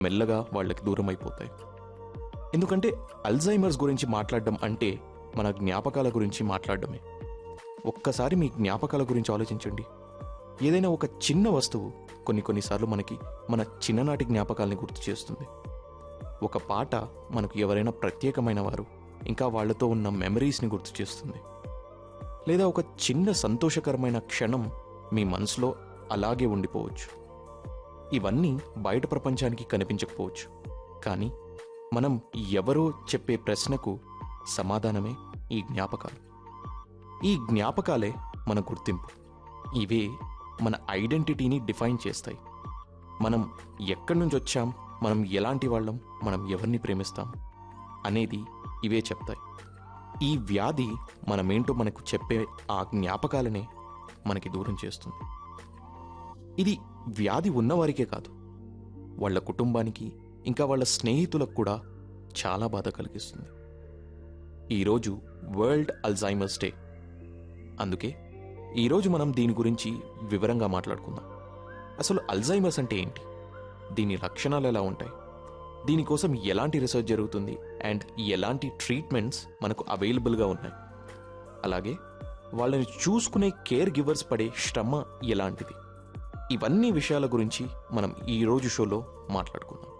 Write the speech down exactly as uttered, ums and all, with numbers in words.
మెల్లగా వాళ్ళకి దూరం అయిపోతాయి. ఎందుకంటే అల్జైమర్స్ గురించి మాట్లాడడం అంటే మన జ్ఞాపకాల గురించి మాట్లాడడమే. ఒక్కసారి మీ జ్ఞాపకాల గురించి ఆలోచించండి. ఏదైనా ఒక చిన్న వస్తువు కొన్ని కొన్నిసార్లు మనకి మన చిన్ననాటి జ్ఞాపకాలని గుర్తు చేస్తుంది. ఒక పాట మనకు ఎవరైనా ప్రత్యేకమైన వారు ఇంకా వాళ్లతో ఉన్న మెమరీస్ని గుర్తు చేస్తుంది. లేదా ఒక చిన్న సంతోషకరమైన క్షణం మీ మనసులో అలాగే ఉండిపోవచ్చు. ఇవన్నీ బయట ప్రపంచానికి కనిపించకపోవచ్చు, కానీ మనం ఎవరో చెప్పే ప్రశ్నకు సమాధానమే ఈ జ్ఞాపకాలు. ఈ జ్ఞాపకాలే మన గుర్తింపు. ఇవే మన ఐడెంటిటీని డిఫైన్ చేస్తాయి. మనం ఎక్కడి నుంచి వచ్చాం, మనం ఎలాంటి వాళ్ళం, మనం ఎవరిని ప్రేమిస్తాం అనేది ఇవే చెప్తాయి. ఈ వ్యాధి మనమేంటో మనకు చెప్పే ఆ జ్ఞాపకాలనే మనకి దూరం చేస్తుంది. ఇది వ్యాధి ఉన్నవారికే కాదు, వాళ్ళ కుటుంబానికి ఇంకా వాళ్ళ స్నేహితులకు కూడా చాలా బాధ కలిగిస్తుంది. ఈరోజు వరల్డ్ అల్జైమర్స్ డే. అందుకే ఈరోజు మనం దీని గురించి వివరంగా మాట్లాడుకుందాం. అసలు అల్జైమర్స్ అంటే ఏంటి, దీని లక్షణాలు ఎలా ఉంటాయి, దీనికోసం ఎలాంటి రీసెర్చ్ జరుగుతుంది అండ్ ఎలాంటి ట్రీట్మెంట్స్ మనకు అవైలబుల్గా ఉన్నాయి, అలాగే వాళ్ళని చూసుకునే కేర్ గివర్స్ పడే శ్రమ ఎలాంటిది, ఇవన్నీ విషయాల గురించి మనం ఈరోజు షోలో మాట్లాడుకుందాం.